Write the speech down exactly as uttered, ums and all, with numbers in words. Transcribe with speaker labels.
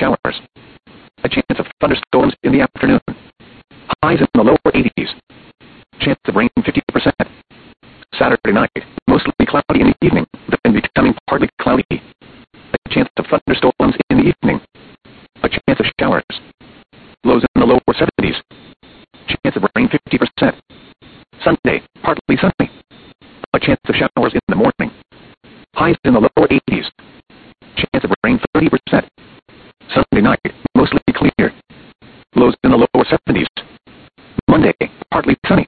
Speaker 1: showers. A chance of thunderstorms in the afternoon. Highs in the lower eighties. Chance of rain fifty percent. Saturday night, mostly cloudy in the evening, then becoming partly cloudy. A chance of thunderstorms in the evening. A chance of showers. Lows in the lower seventies. Chance of rain fifty percent. Sunday, partly sunny. A chance of showers in the morning. Highs in the lower eighties. Chance of rain thirty percent. Sunday night, mostly clear. Lows in the lower seventies. Monday, partly sunny.